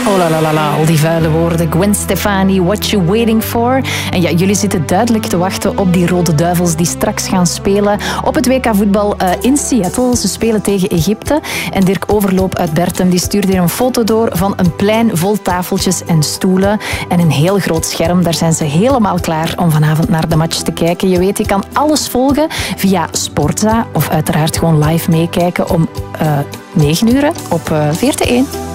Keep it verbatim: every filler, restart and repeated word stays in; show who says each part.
Speaker 1: Oh la la la la, al die vuile woorden. Gwen Stefani, What You Waiting For. En ja, jullie zitten duidelijk te wachten op die Rode Duivels die straks gaan spelen op het W K voetbal uh, in Seattle. Ze spelen tegen Egypte. En Dirk Overloop uit Bertem die stuurde hier een foto door van een plein vol tafeltjes en stoelen. En een heel groot scherm. Daar zijn ze helemaal klaar om vanavond naar de match te kijken. Je weet, je kan alles volgen via Sportza of uiteraard gewoon live meekijken om uh, negen uur op uh, V R T één.